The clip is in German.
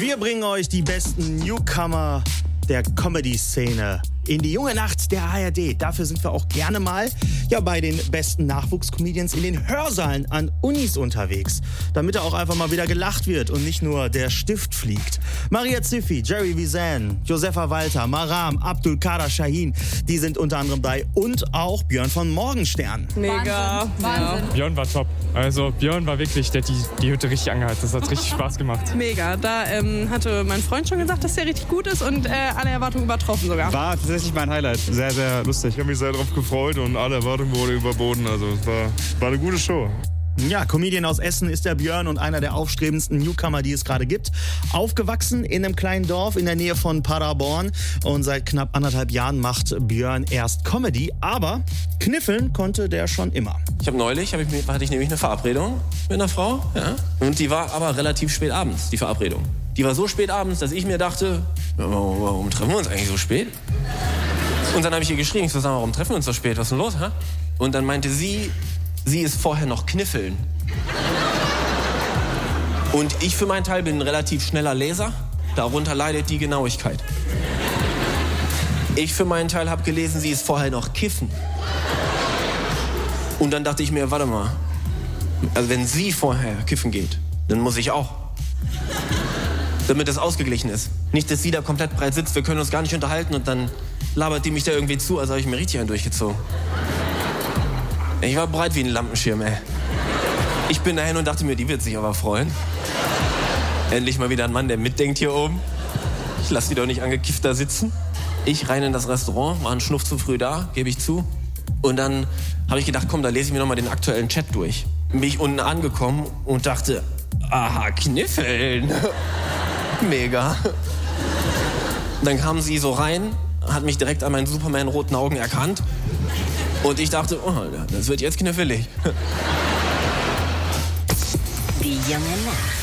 Wir bringen euch die besten Newcomer der Comedy-Szene in die junge Nacht der ARD. Dafür sind wir auch gerne mal bei den besten Nachwuchscomedians in den Hörsaalen an Unis unterwegs, damit auch einfach mal wieder gelacht wird und nicht nur der Stift fliegt. Maria Ziffi, Jerry Visan, Josefa Walter, Maram, Abdul Kader Shahin, die sind unter anderem bei und auch Björn von Morgenstern. Mega. Wahnsinn. Ja. Björn war top. Also Björn war wirklich, der hat die Hütte richtig angeheizt. Das hat richtig Spaß gemacht. Mega. Da hatte mein Freund schon gesagt, dass der richtig gut ist und alle Erwartungen übertroffen sogar. War tatsächlich mein Highlight. Sehr, sehr lustig. Ich habe mich sehr darauf gefreut und alle Erwartungen wurden überboten. Also es war eine gute Show. Ja, Comedian aus Essen ist der Björn und einer der aufstrebendsten Newcomer, die es gerade gibt. Aufgewachsen in einem kleinen Dorf in der Nähe von Paderborn und seit knapp 1,5 Jahren macht Björn erst Comedy, aber kniffeln konnte der schon immer. Neulich hatte ich nämlich eine Verabredung mit einer Frau, ja, und die war aber relativ spät abends, die Verabredung. Die war so spät abends, dass ich mir dachte, warum treffen wir uns eigentlich so spät? Und dann habe ich ihr geschrieben, ich so, sag mal, warum treffen wir uns so spät, was ist denn los, hä? Und dann meinte sie ist vorher noch kniffeln. Und ich für meinen Teil bin ein relativ schneller Leser. Darunter leidet die Genauigkeit. Ich für meinen Teil habe gelesen, sie ist vorher noch kiffen. Und dann dachte ich mir, warte mal. Also wenn sie vorher kiffen geht, dann muss ich auch. Damit es ausgeglichen ist. Nicht, dass sie da komplett breit sitzt, wir können uns gar nicht unterhalten und dann labert die mich da irgendwie zu, also habe ich mir richtig einen durchgezogen. Ich war breit wie ein Lampenschirm, ey. Ich bin dahin und dachte mir, die wird sich aber freuen. Endlich mal wieder ein Mann, der mitdenkt hier oben. Ich lasse die doch nicht angekifft da sitzen. Ich rein in das Restaurant, war ein Schnuff zu früh da, gebe ich zu. Und dann habe ich gedacht, komm, da lese ich mir noch mal den aktuellen Chat durch. Bin ich unten angekommen und dachte, aha, kniffeln. Mega. Dann kam sie so rein, hat mich direkt an meinen Superman-roten Augen erkannt. Und ich dachte, oh, das wird jetzt knifflig. Die junge Nacht.